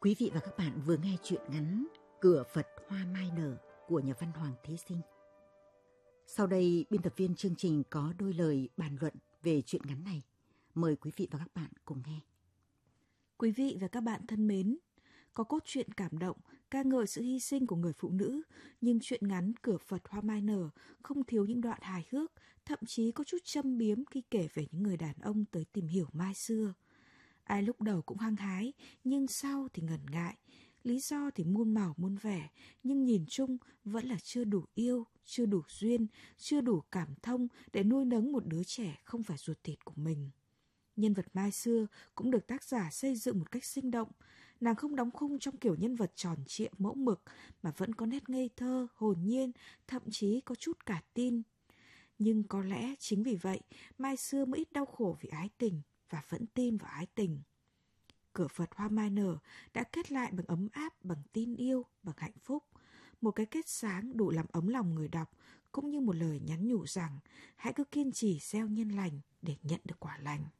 Quý vị và các bạn vừa nghe truyện ngắn Cửa Phật Hoa Mai Nở của nhà văn Hoàng Thế Sinh. Sau đây, biên tập viên chương trình có đôi lời bàn luận về truyện ngắn này. Mời quý vị và các bạn cùng nghe. Quý vị và các bạn thân mến, có cốt truyện cảm động, ca ngợi sự hy sinh của người phụ nữ, nhưng truyện ngắn Cửa Phật Hoa Mai Nở không thiếu những đoạn hài hước, thậm chí có chút châm biếm khi kể về những người đàn ông tới tìm hiểu mai xưa. Ai lúc đầu cũng hăng hái, nhưng sau thì ngần ngại. Lý do thì muôn màu muôn vẻ, nhưng nhìn chung vẫn là chưa đủ yêu, chưa đủ duyên, chưa đủ cảm thông để nuôi nấng một đứa trẻ không phải ruột thịt của mình. Nhân vật Mai xưa cũng được tác giả xây dựng một cách sinh động. Nàng không đóng khung trong kiểu nhân vật tròn trịa mẫu mực, mà vẫn có nét ngây thơ, hồn nhiên, thậm chí có chút cả tin. Nhưng có lẽ chính vì vậy, Mai xưa mới ít đau khổ vì ái tình và vẫn tin vào ái tình. Cửa Phật Hoa Mai Nở đã kết lại bằng ấm áp, bằng tin yêu, bằng hạnh phúc. Một cái kết sáng đủ làm ấm lòng người đọc, cũng như một lời nhắn nhủ rằng hãy cứ kiên trì gieo nhân lành để nhận được quả lành.